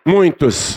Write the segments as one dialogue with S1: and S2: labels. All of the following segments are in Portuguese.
S1: muitos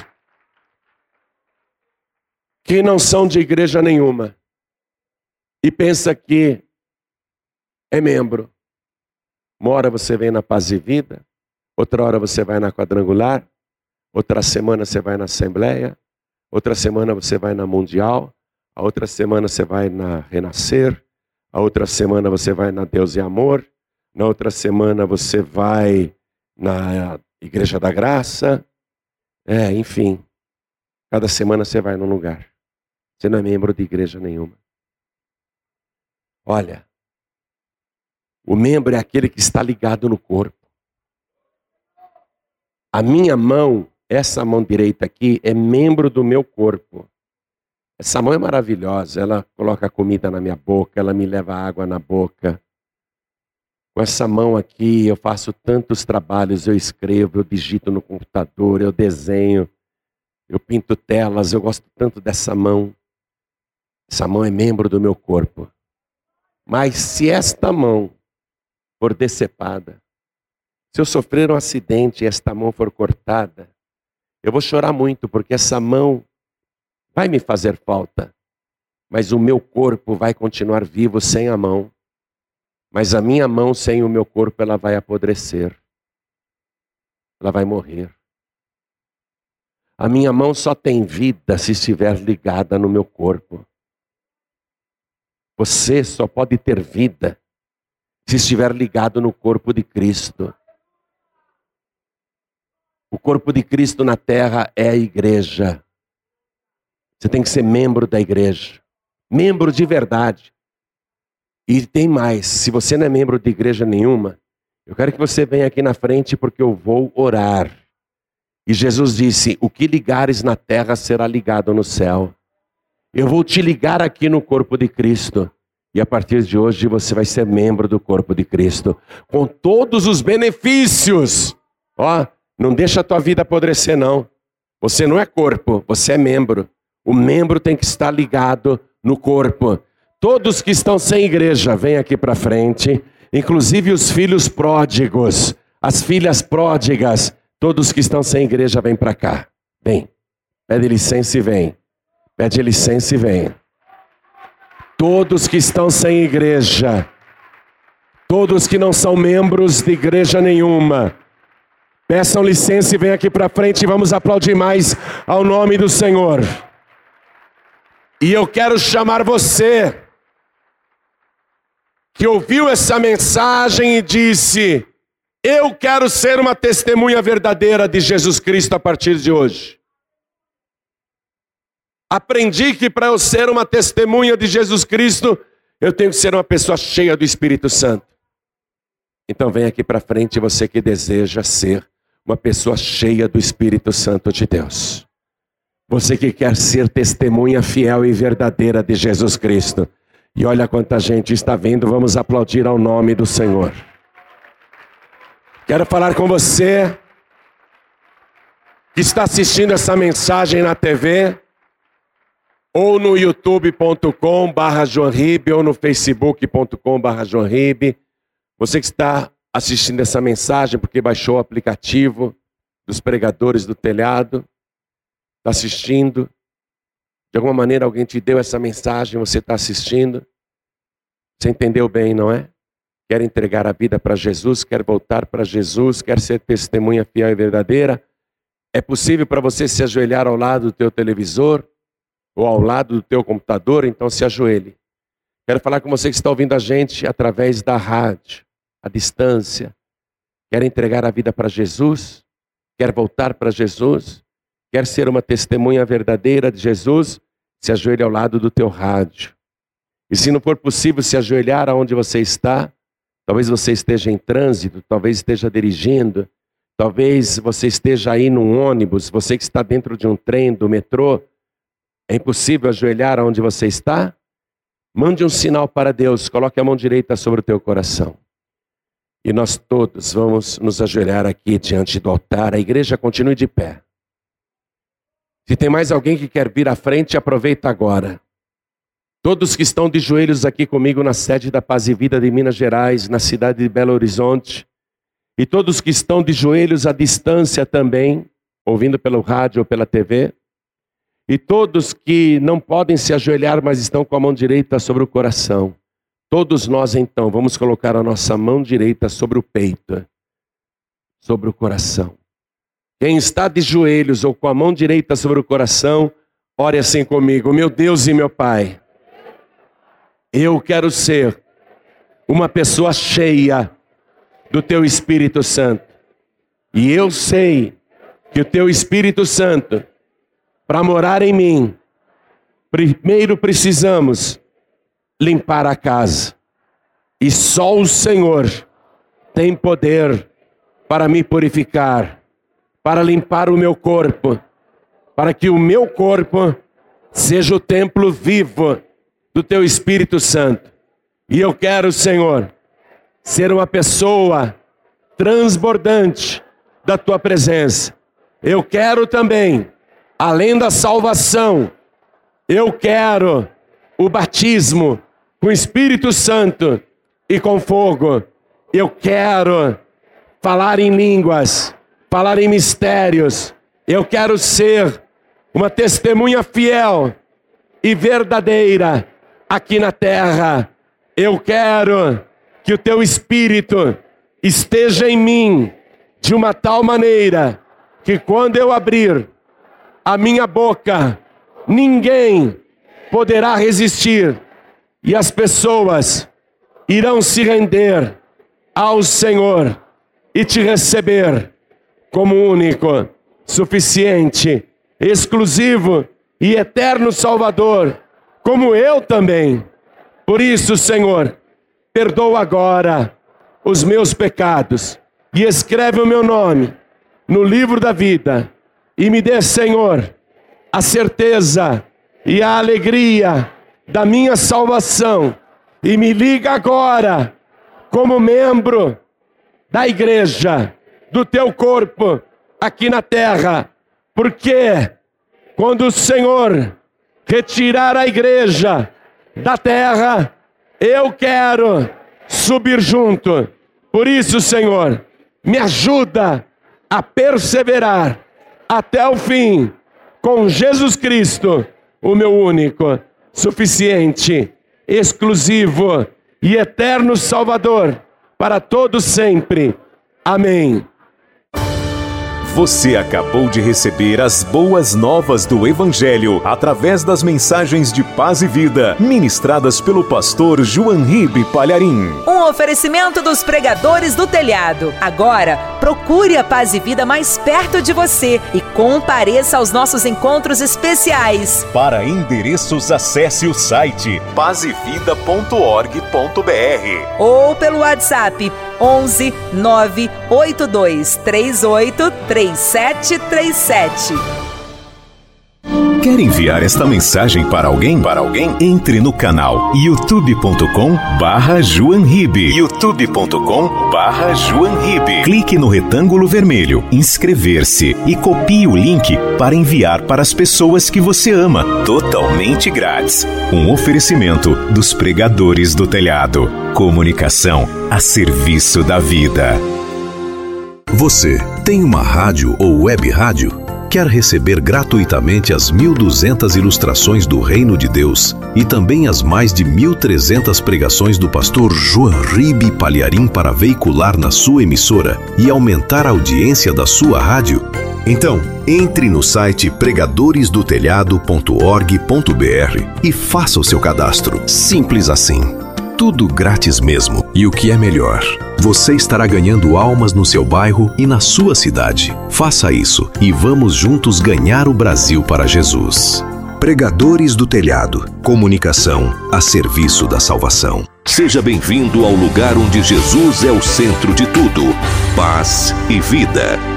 S1: que não são de igreja nenhuma e pensa que é membro. Uma hora você vem na Paz e Vida, outra hora você vai na Quadrangular, outra semana você vai na Assembleia, outra semana você vai na Mundial, a outra semana você vai na Renascer, a outra semana você vai na Deus e Amor, na outra semana você vai na Igreja da Graça, enfim, cada semana você vai num lugar. Você não é membro de igreja nenhuma. Olha, o membro é aquele que está ligado no corpo. A minha mão, essa mão direita aqui, é membro do meu corpo. Essa mão é maravilhosa, ela coloca comida na minha boca, ela me leva água na boca. Com essa mão aqui eu faço tantos trabalhos, eu escrevo, eu digito no computador, eu desenho, eu pinto telas, eu gosto tanto dessa mão. Essa mão é membro do meu corpo. Mas se esta mão for decepada, se eu sofrer um acidente e esta mão for cortada, eu vou chorar muito, porque essa mão vai me fazer falta. Mas o meu corpo vai continuar vivo sem a mão. Mas a minha mão sem o meu corpo, ela vai apodrecer. Ela vai morrer. A minha mão só tem vida se estiver ligada no meu corpo. Você só pode ter vida se estiver ligado no corpo de Cristo. O corpo de Cristo na terra é a igreja. Você tem que ser membro da igreja. Membro de verdade. E tem mais, se você não é membro de igreja nenhuma, eu quero que você venha aqui na frente porque eu vou orar. E Jesus disse, o que ligares na terra será ligado no céu. Eu vou te ligar aqui no corpo de Cristo. E a partir de hoje você vai ser membro do corpo de Cristo. Com todos os benefícios. Ó, não deixa a tua vida apodrecer não. Você não é corpo, você é membro. O membro tem que estar ligado no corpo. Todos que estão sem igreja, vem aqui para frente. Inclusive os filhos pródigos, as filhas pródigas. Todos que estão sem igreja, vem para cá. Vem. Pede licença e vem. Pede licença e vem. Todos que estão sem igreja. Todos que não são membros de igreja nenhuma. Peçam licença e vem aqui para frente e vamos aplaudir mais ao nome do Senhor. E eu quero chamar você que ouviu essa mensagem e disse, eu quero ser uma testemunha verdadeira de Jesus Cristo a partir de hoje. Aprendi que para eu ser uma testemunha de Jesus Cristo, eu tenho que ser uma pessoa cheia do Espírito Santo. Então vem aqui para frente você que deseja ser uma pessoa cheia do Espírito Santo de Deus. Você que quer ser testemunha fiel e verdadeira de Jesus Cristo. E olha quanta gente está vindo, vamos aplaudir ao nome do Senhor. Quero falar com você que está assistindo essa mensagem na TV, ou no youtube.com/joanribe, ou no facebook.com/joanribe. Você que está assistindo essa mensagem porque baixou o aplicativo dos pregadores do telhado, está assistindo. De alguma maneira alguém te deu essa mensagem, você está assistindo. Você entendeu bem, não é? Quer entregar a vida para Jesus, quer voltar para Jesus, quer ser testemunha fiel e verdadeira. É possível para você se ajoelhar ao lado do teu televisor ou ao lado do teu computador, então se ajoelhe. Quero falar com você que está ouvindo a gente através da rádio, à distância. Quer entregar a vida para Jesus? Quer voltar para Jesus? Quer ser uma testemunha verdadeira de Jesus? Se ajoelhe ao lado do teu rádio. E se não for possível se ajoelhar aonde você está, talvez você esteja em trânsito, talvez esteja dirigindo, talvez você esteja aí num ônibus, você que está dentro de um trem, do metrô, é impossível ajoelhar aonde você está? Mande um sinal para Deus, coloque a mão direita sobre o teu coração. E nós todos vamos nos ajoelhar aqui diante do altar, a igreja continue de pé. Se tem mais alguém que quer vir à frente, aproveita agora. Todos que estão de joelhos aqui comigo na sede da Paz e Vida de Minas Gerais, na cidade de Belo Horizonte, e todos que estão de joelhos à distância também, ouvindo pelo rádio ou pela TV, e todos que não podem se ajoelhar, mas estão com a mão direita sobre o coração. Todos nós, então, vamos colocar a nossa mão direita sobre o peito, sobre o coração. Quem está de joelhos ou com a mão direita sobre o coração, ore assim comigo: meu Deus e meu Pai, eu quero ser uma pessoa cheia do Teu Espírito Santo. E eu sei que o Teu Espírito Santo, para morar em mim, primeiro precisamos limpar a casa. E só o Senhor tem poder para me purificar, para limpar o meu corpo, para que o meu corpo seja o templo vivo do Teu Espírito Santo. E eu quero, Senhor, ser uma pessoa transbordante da Tua presença. Eu quero também, além da salvação, eu quero o batismo com o Espírito Santo e com fogo. Eu quero falar em línguas, falar em mistérios. Eu quero ser uma testemunha fiel e verdadeira aqui na terra. Eu quero que o Teu Espírito esteja em mim de uma tal maneira que quando eu abrir a minha boca, ninguém poderá resistir e as pessoas irão se render ao Senhor e Te receber como único, suficiente, exclusivo e eterno Salvador, como eu também. Por isso, Senhor, perdoa agora os meus pecados e escreve o meu nome no livro da vida e me dê, Senhor, a certeza e a alegria da minha salvação e me liga agora como membro da igreja, do Teu corpo aqui na terra, porque quando o Senhor retirar a igreja da terra, eu quero subir junto. Por isso, Senhor, me ajuda a perseverar até o fim com Jesus Cristo, o meu único, suficiente, exclusivo e eterno Salvador para todos sempre. Amém.
S2: Você acabou de receber as boas novas do Evangelho através das mensagens de paz e vida ministradas pelo pastor João Ribe Palharim.
S3: Um oferecimento dos pregadores do telhado. Agora, procure a Paz e Vida mais perto de você e compareça aos nossos encontros especiais.
S2: Para endereços, acesse o site pazevida.org.br
S3: ou pelo WhatsApp 11 982 38 3737.
S2: Quer enviar esta mensagem para alguém? Entre no canal youtube.com/JoãoRibe. youtube.com/JoãoRibe. Clique no retângulo vermelho, inscrever-se e copie o link para enviar para as pessoas que você ama, totalmente grátis. Um oferecimento dos pregadores do telhado. Comunicação a serviço da vida.
S4: Você tem uma rádio ou web rádio? Quer receber gratuitamente as 1.200 ilustrações do Reino de Deus e também as mais de 1.300 pregações do pastor João Ribe Palharim para veicular na sua emissora e aumentar a audiência da sua rádio? Então, entre no site pregadoresdotelhado.org.br e faça o seu cadastro. Simples assim. Tudo grátis mesmo. E o que é melhor, você estará ganhando almas no seu bairro e na sua cidade. Faça isso e vamos juntos ganhar o Brasil para Jesus. Pregadores do Telhado. Comunicação a serviço da salvação.
S5: Seja bem-vindo ao lugar onde Jesus é o centro de tudo. Paz e vida.